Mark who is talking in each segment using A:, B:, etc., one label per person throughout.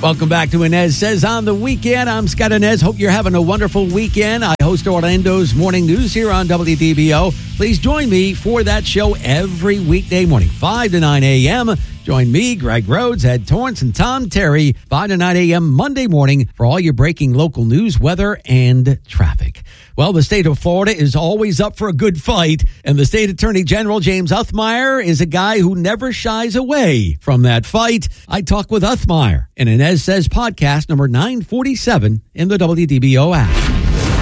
A: Welcome back to Inez Says on the Weekend. I'm Scott Inez. Hope you're having a wonderful weekend. I host Orlando's Morning News here on WDBO. Please join me for that show every weekday morning, 5 to 9 a.m. Join me, Greg Rhodes, Ed Torrance, and Tom Terry, 5 to 9 a.m. Monday morning for all your breaking local news, weather, and traffic. Well, the state of Florida is always up for a good fight, and the state attorney general, James Uthmeier, is a guy who never shies away from that fight. I talk with Uthmeier in Inez Says podcast number 947 in the WDBO app.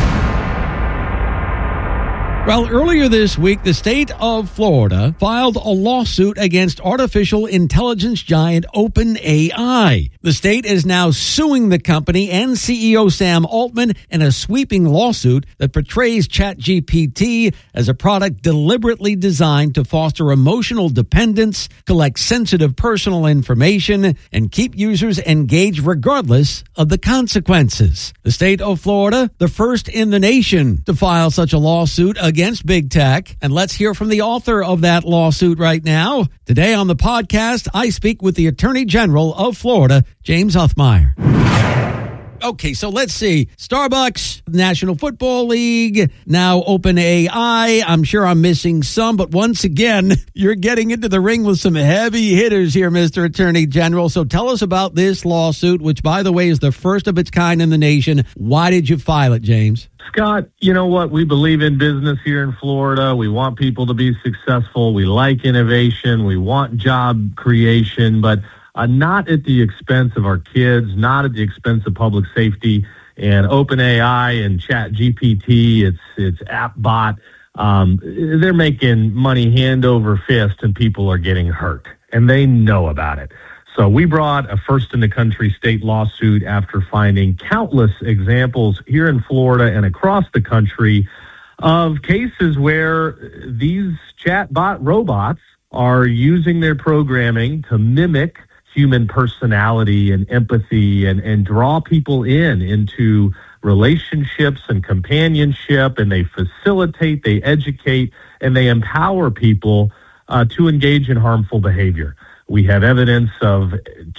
A: Well, earlier this week, the state of Florida filed a lawsuit against artificial intelligence giant OpenAI. The state is now suing the company and CEO Sam Altman in a sweeping lawsuit that portrays ChatGPT as a product deliberately designed to foster emotional dependence, collect sensitive personal information, and keep users engaged regardless of the consequences. The state of Florida, the first in the nation to file such a lawsuit against big tech. And let's hear from the author of that lawsuit right now. Today on the podcast, I speak with the Attorney General of Florida, James Uthmeier. Okay, so let's see. Starbucks, National Football League, now OpenAI. I'm sure I'm missing some, but once again, you're getting into the ring with some heavy hitters here, Mr. Attorney General. So tell us about this lawsuit, which, by the way, is the first of its kind in the nation. Why did you file it, James?
B: Scott, you know what? We believe in business here in Florida. We want people to be successful. We like innovation. We want job creation, but not at the expense of our kids, not at the expense of public safety. And OpenAI and ChatGPT, its app bot, they're making money hand over fist, and people are getting hurt, and they know about it. So we brought a first-in-the-country state lawsuit after finding countless examples here in Florida and across the country of cases where these chatbot robots are using their programming to mimic human personality and empathy and draw people into relationships and companionship, and they facilitate, they educate, and they empower people to engage in harmful behavior. We have evidence of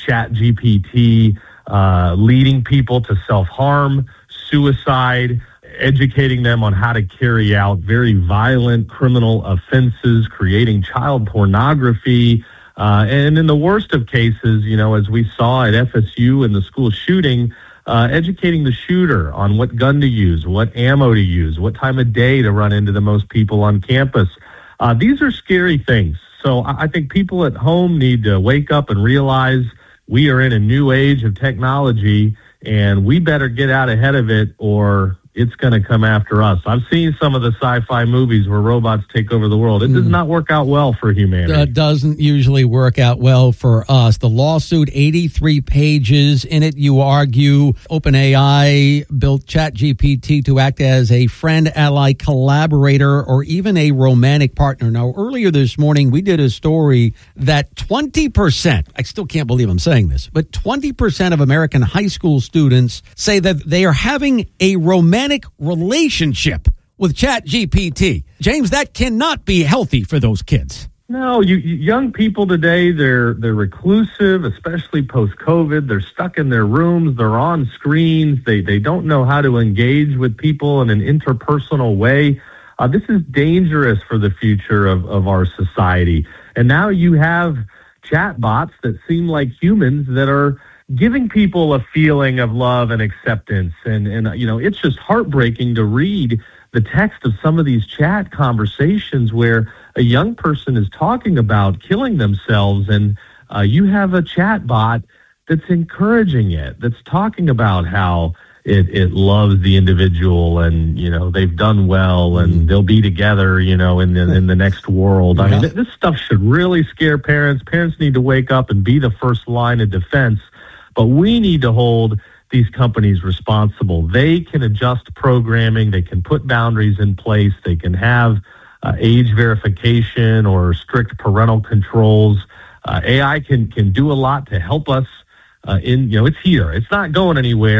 B: ChatGPT leading people to self-harm, suicide, educating them on how to carry out very violent criminal offenses, creating child pornography, and in the worst of cases, you know, as we saw at FSU in the school shooting, educating the shooter on what gun to use, what ammo to use, what time of day to run into the most people on campus. These are scary things. So I think people at home need to wake up and realize we are in a new age of technology, and we better get out ahead of it, or it's going to come after us. I've seen some of the sci-fi movies where robots take over the world. It does not work out well for humanity.
A: It doesn't usually work out well for us. The lawsuit, 83 pages. In it, you argue OpenAI built ChatGPT to act as a friend, ally, collaborator, or even a romantic partner. Now, earlier this morning, we did a story that 20%, I still can't believe I'm saying this, but 20% of American high school students say that they are having a romantic relationship with ChatGPT. James, that cannot be healthy for those kids.
B: No, young people today, they're reclusive, especially post-COVID. They're stuck in their rooms. They're on screens. They don't know how to engage with people in an interpersonal way. This is dangerous for the future of our society. And now you have chatbots that seem like humans that are giving people a feeling of love and acceptance. And you know, it's just heartbreaking to read the text of some of these chat conversations where a young person is talking about killing themselves, and you have a chat bot that's encouraging it, that's talking about how it loves the individual, and, you know, they've done well, and they'll be together, you know, in the next world. I mean, this stuff should really scare parents. Parents need to wake up and be the first line of defense. But we need to hold these companies responsible. They can adjust programming. They can put boundaries in place. They can have age verification or strict parental controls. AI can do a lot to help us. It's here. It's not going anywhere.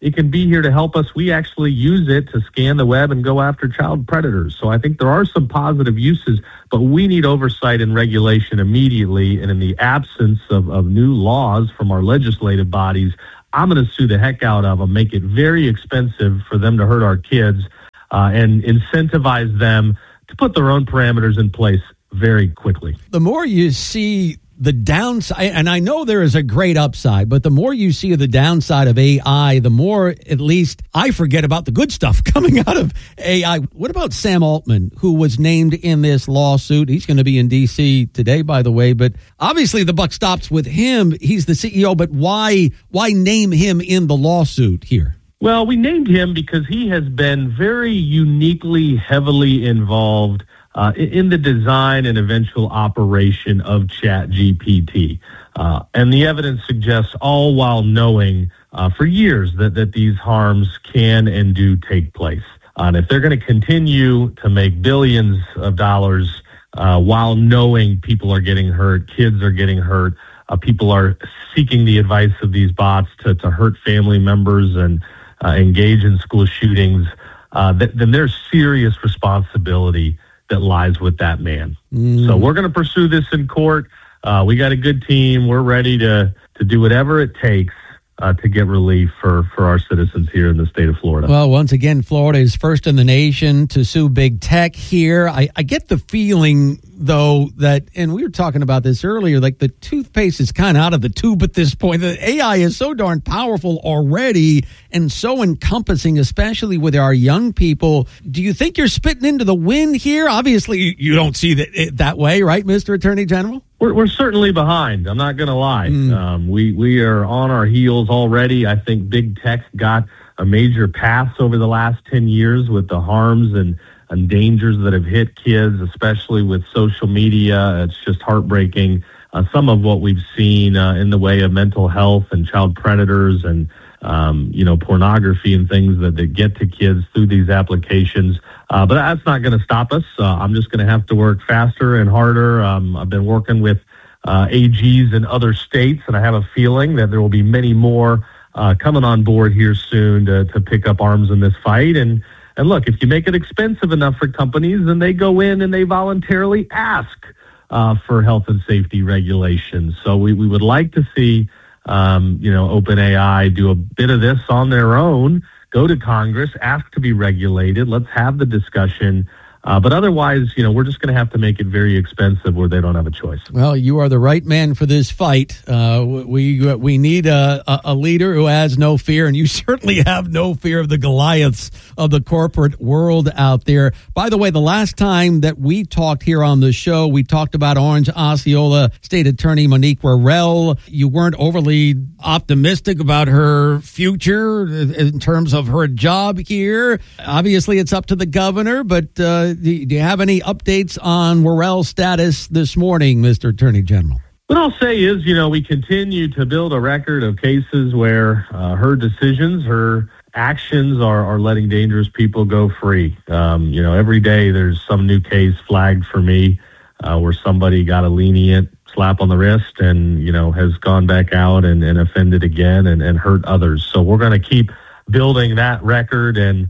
B: it can be here to help us. We actually use it to scan the web and go after child predators. So I think there are some positive uses, but we need oversight and regulation immediately. And in the absence of new laws from our legislative bodies, I'm going to sue the heck out of them, make it very expensive for them to hurt our kids, and incentivize them to put their own parameters in place very quickly.
A: The more you see the downside, and I know there is a great upside, but the more you see of the downside of AI, the more at least I forget about the good stuff coming out of AI. What about Sam Altman, who was named in this lawsuit? He's going to be in D.C. today, by the way, but obviously the buck stops with him. He's the CEO, but why name him in the lawsuit here?
B: Well, we named him because he has been very uniquely, heavily involved in the design and eventual operation of ChatGPT. And the evidence suggests, all while knowing for years that these harms can and do take place. And if they're going to continue to make billions of dollars while knowing people are getting hurt, kids are getting hurt, people are seeking the advice of these bots to hurt family members and engage in school shootings, then there's serious responsibility that lies with that man. So we're going to pursue this in court. We got a good team. We're ready to do whatever it takes to get relief for our citizens here in the state of Florida.
A: Well, once again, Florida is first in the nation to sue big tech here. I get the feeling, though, that, and we were talking about this earlier, like the toothpaste is kind of out of the tube at this point. The AI is so darn powerful already and so encompassing, especially with our young people. Do you think you're spitting into the wind here? Obviously, you don't see it that way, right, Mr. Attorney General?
B: We're certainly behind. I'm not going to lie. We are on our heels already. I think big tech got a major pass over the last 10 years with the harms and dangers that have hit kids, especially with social media. It's just heartbreaking. Some of what we've seen in the way of mental health and child predators and pornography and things that get to kids through these applications. But that's not going to stop us. I'm just going to have to work faster and harder. I've been working with AGs in other states, and I have a feeling that there will be many more coming on board here soon to pick up arms in this fight. And look, if you make it expensive enough for companies, then they go in and they voluntarily ask for health and safety regulations. So we would like to see OpenAI do a bit of this on their own, go to Congress, ask to be regulated. Let's have the discussion. But otherwise, we're just going to have to make it very expensive where they don't have a choice.
A: Well, you are the right man for this fight. We need a leader who has no fear, and you certainly have no fear of the Goliaths of the corporate world out there. By the way, the last time that we talked here on the show, we talked about Orange Osceola State Attorney Monique Worrell. You weren't overly optimistic about her future in terms of her job here. Obviously, it's up to the governor, but do you have any updates on Worrell's status this morning, Mr. Attorney General?
B: What I'll say is, we continue to build a record of cases where her decisions, her actions are letting dangerous people go free. Every day there's some new case flagged for me where somebody got a lenient slap on the wrist and, has gone back out and offended again and hurt others. So we're going to keep building that record. And,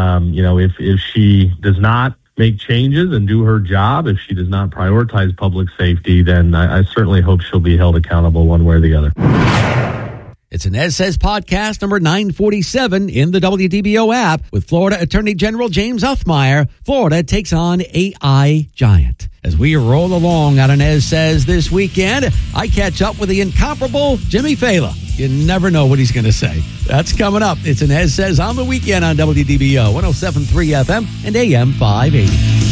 B: if she does not make changes and do her job, if she does not prioritize public safety, then I certainly hope she'll be held accountable one way or the other.
A: It's an Ed Says podcast number 947 in the WDBO app with Florida Attorney General James Uthmeier. Florida takes on AI giant. As we roll along on an Ed Says this weekend, I catch up with the incomparable Jimmy Fela. You never know what he's going to say. That's coming up. It's an Ed Says on the weekend on WDBO 107.3 FM and AM 580.